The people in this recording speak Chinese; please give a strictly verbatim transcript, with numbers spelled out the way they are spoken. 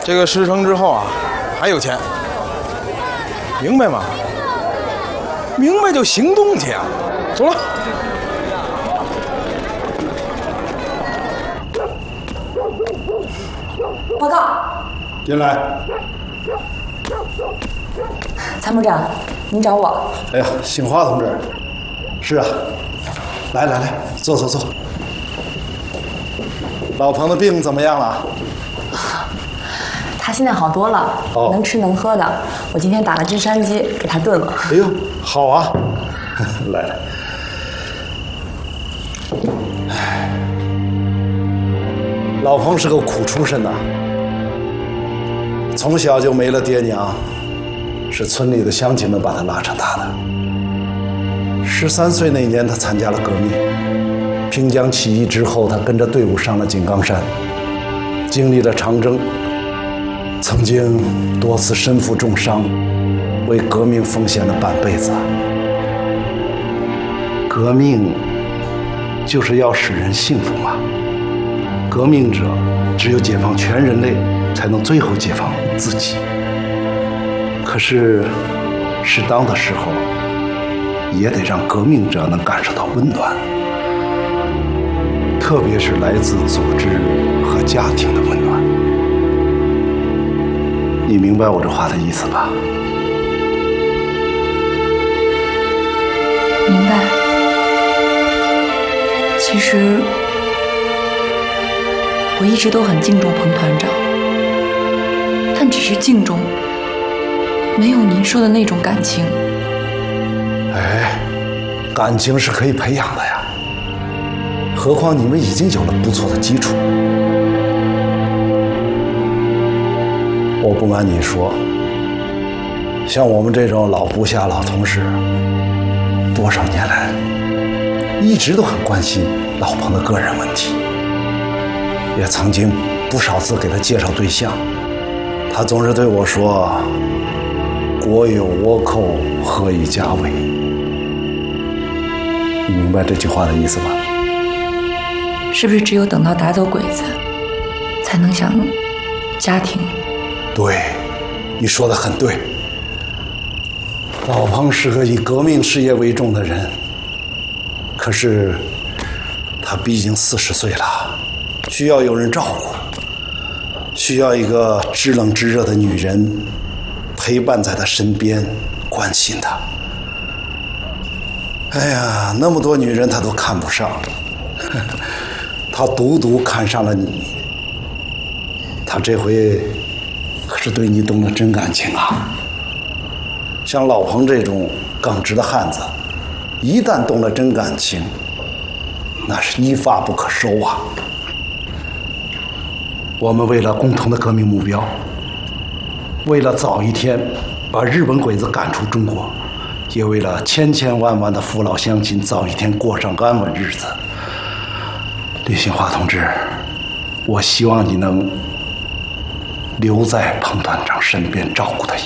这个事成之后啊，还有钱，明白吗？明白就行动去啊！走了。 报告。 进来。 参谋长，您找我？ 哎呀，兴华同志。是啊。来来来，坐坐坐。老彭的病怎么样了？ 他现在好多了，哦、能吃能喝的。我今天打了支山鸡给他炖了。 哎呦，好啊！来来。哎，老彭是个苦出身呐，从小就没了爹娘，是村里的乡亲们把他拉扯大的。十三岁那年，他参加了革命。平江起义之后，他跟着队伍上了井冈山，经历了长征，曾经多次身负重伤，为革命奉献了半辈子。革命就是要使人幸福嘛。革命者只有解放全人类，才能最后解放自己。可是，适当的时候，也得让革命者能感受到温暖，特别是来自组织和家庭的温暖。你明白我这话的意思吧？ 明白。其实我一直都很敬重彭团长，但只是敬重，没有您说的那种感情。 哎，感情是可以培养的呀。何况你们已经有了不错的基础。我不瞒你说，像我们这种老部下、老同事，多少年来一直都很关心老彭的个人问题，也曾经不少次给他介绍对象，他总是对我说：“国有倭寇，何以家为？”你明白这句话的意思吗？ 是不是只有等到打走鬼子，才能想家庭？ 对，你说的很对。老彭是个以革命事业为重的人，可是他毕竟四十岁了，需要有人照顾，需要一个知冷知热的女人陪伴在他身边，关心他。哎呀，那么多女人他都看不上，他独独看上了你。他这回可是对你动了真感情啊！像老彭这种耿直的汉子，一旦动了真感情，那是一发不可收啊！我们为了共同的革命目标，为了早一天把日本鬼子赶出中国，也为了千千万万的父老乡亲早一天过上安稳日子，李兴华同志，我希望你能留在彭团长身边照顾他一